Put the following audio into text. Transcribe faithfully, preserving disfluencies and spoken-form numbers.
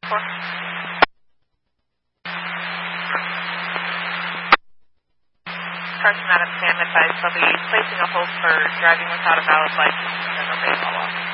four. Carson Adams, Sam advised they'll be placing a hold for driving without a valid license and then they'll pay all off.